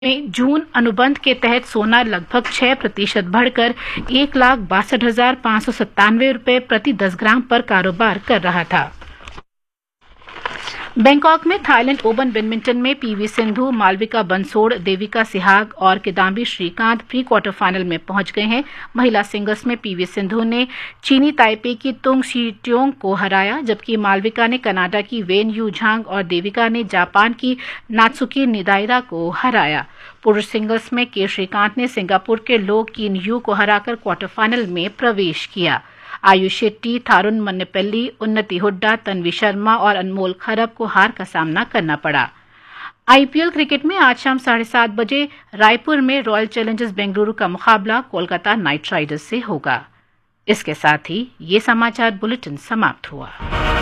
में जून अनुबंध के तहत सोना लगभग 6% बढ़कर 1,62,597 रुपये प्रति 10 ग्राम पर कारोबार कर रहा था। बैंकॉक में थाईलैंड ओपन बैडमिंटन में पीवी सिंधु, मालविका बंसोड़, देविका सिहाग और Kidambi Shrikant pre quarter final में पहुंच गए हैं। महिला सिंगल्स में पीवी सिंधु ने चीनी ताइपे की तुंग शीटियोंग को हराया, जबकि मालविका ने कनाडा की वेन यू झांग और देविका ने जापान की नात्सुकी निदाइरा को हराया। पुरुष सिंगल्स में के श्रीकांत ने सिंगापुर के लो किन यू को हराकर क्वार्टर फाइनल में प्रवेश किया। आयुष शेट्टी, थारुण मन्नेपल्ली, उन्नति हुड्डा, तन्वी शर्मा और अनमोल खरब को हार का सामना करना पड़ा। आईपीएल क्रिकेट में आज शाम 7:30 बजे रायपुर में रॉयल चैलेंजर्स बेंगलुरु का मुकाबला कोलकाता नाइट राइडर्स से होगा। इसके साथ ही ये समाचार बुलेटिन समाप्त हुआ।